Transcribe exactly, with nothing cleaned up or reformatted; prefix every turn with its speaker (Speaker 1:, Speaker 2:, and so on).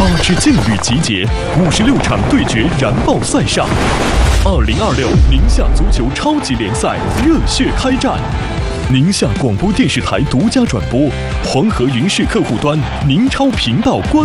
Speaker 1: 支劲旅集结，五十六场对决燃爆赛上。二零二六宁夏足球超级联赛热血开战，宁夏广播电视台独家转播，黄河云视客户端宁超频道官